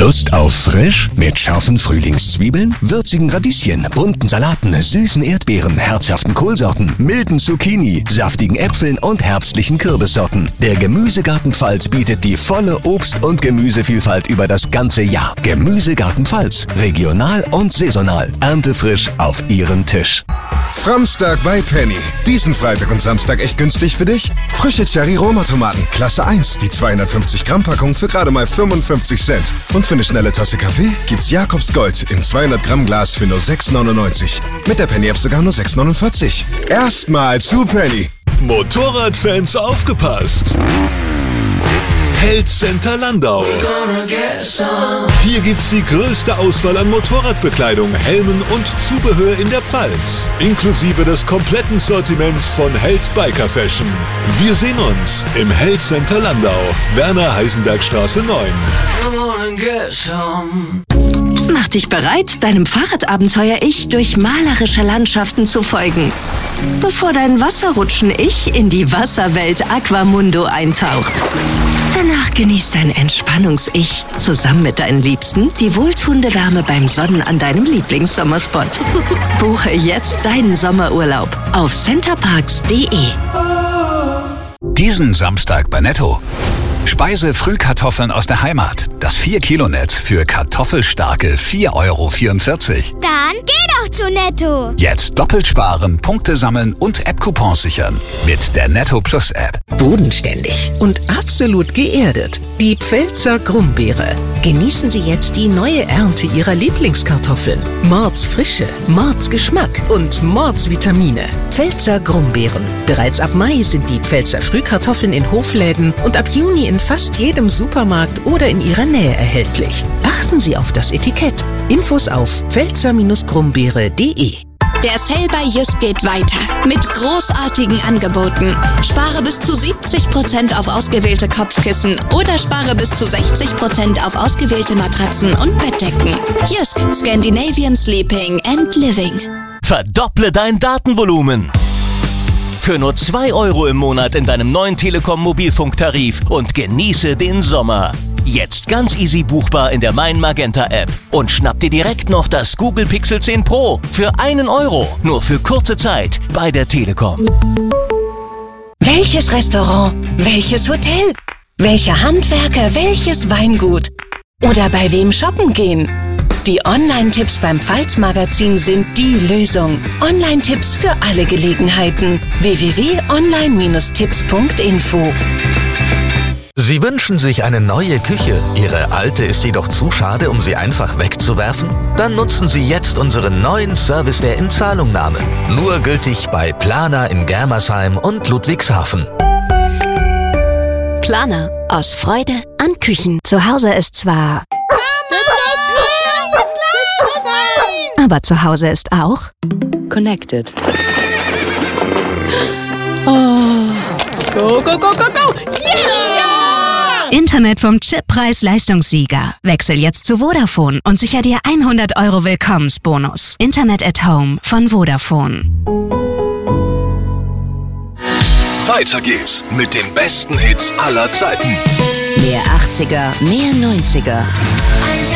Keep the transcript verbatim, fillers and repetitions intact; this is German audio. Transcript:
Lust auf frisch? Mit scharfen Frühlingszwiebeln, würzigen Radieschen, bunten Salaten, süßen Erdbeeren, herzhaften Kohlsorten, milden Zucchini, saftigen Äpfeln und herbstlichen Kürbissorten. Der Gemüsegarten Pfalz bietet die volle Obst- und Gemüsevielfalt über das ganze Jahr. Gemüsegarten Pfalz. Regional und saisonal. Erntefrisch auf Ihren Tisch. Framstag bei Penny. Diesen Freitag und Samstag echt günstig für dich? Frische Cherry-Roma-Tomaten, Klasse eins, die zweihundertfünfzig Gramm Packung für gerade mal fünfundfünfzig Cent. Und für eine schnelle Tasse Kaffee gibt's Jakobs Gold im zweihundert Gramm Glas für nur sechs neunundneunzig. Mit der Penny-App sogar nur sechs neunundvierzig. Erstmal zu Penny. Motorradfans aufgepasst! Held Center Landau. Hier gibt's die größte Auswahl an Motorradbekleidung, Helmen und Zubehör in der Pfalz. Inklusive des kompletten Sortiments von Held Biker Fashion. Wir sehen uns im Held Center Landau, Werner-Heisenberg-Straße neun. Mach dich bereit, deinem Fahrradabenteuer-Ich durch malerische Landschaften zu folgen, bevor dein Wasserrutschen-Ich in die Wasserwelt Aquamundo eintaucht. Danach genießt dein Entspannungs-Ich zusammen mit deinen Liebsten die wohltuende Wärme beim Sonnen an deinem Lieblingssommerspot. Buche jetzt deinen Sommerurlaub auf centerparks punkt de. Diesen Samstag bei Netto. Speise-Frühkartoffeln aus der Heimat. Das vier Kilo Netz für kartoffelstarke vier Euro vierundvierzig. Dann geh doch zu Netto. Jetzt doppelt sparen, Punkte sammeln und App-Coupons sichern. Mit der Netto Plus App. Bodenständig und absolut geerdet. Die Pfälzer Grumbeere. Genießen Sie jetzt die neue Ernte Ihrer Lieblingskartoffeln. Mordsfrische, Mordsgeschmack und Mordsvitamine. Pfälzer Grumbeeren. Bereits ab Mai sind die Pfälzer Frühkartoffeln in Hofläden und ab Juni in fast jedem Supermarkt oder in Ihrer Nähe erhältlich. Achten Sie auf das Etikett. Infos auf pfälzer grumbeere punkt de. Der Sale bei Jysk geht weiter mit großartigen Angeboten. Spare bis zu siebzig Prozent auf ausgewählte Kopfkissen oder spare bis zu sechzig Prozent auf ausgewählte Matratzen und Bettdecken. Jysk, Scandinavian Sleeping and Living. Verdopple dein Datenvolumen. Für nur zwei Euro im Monat in deinem neuen Telekom-Mobilfunktarif und genieße den Sommer. Jetzt ganz easy buchbar in der Mein Magenta App. Und schnapp dir direkt noch das Google Pixel zehn Pro für einen Euro. Nur für kurze Zeit bei der Telekom. Welches Restaurant? Welches Hotel? Welcher Handwerker? Welches Weingut? Oder bei wem shoppen gehen? Die Online-Tipps beim Pfalz-Magazin sind die Lösung. Online-Tipps für alle Gelegenheiten. w w w punkt online tipps punkt info. Sie wünschen sich eine neue Küche, Ihre alte ist jedoch zu schade, um sie einfach wegzuwerfen? Dann nutzen Sie jetzt unseren neuen Service der Inzahlungnahme. Nur gültig bei Plana in Germersheim und Ludwigshafen. Plana. Aus Freude an Küchen. Zu Hause ist zwar... aber zu Hause ist auch... Connected. Oh. Go, go, go, go, go! Yeah! Internet vom Chip-Preis-Leistungssieger. Wechsel jetzt zu Vodafone und sicher dir hundert Euro Willkommensbonus. Internet at Home von Vodafone. Weiter geht's mit den besten Hits aller Zeiten. Mehr achtziger, mehr neunziger.